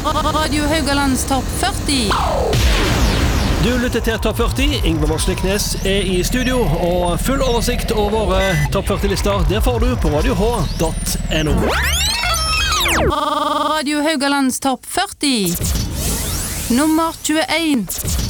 Radio Haugalands topp 40. Du lytter til Topp 40. Yngve Morsliknes i studio, og full oversikt over våre Topp 40-lister, det får du på radioh.no. Radio Haugalands topp 40. Nummer 21.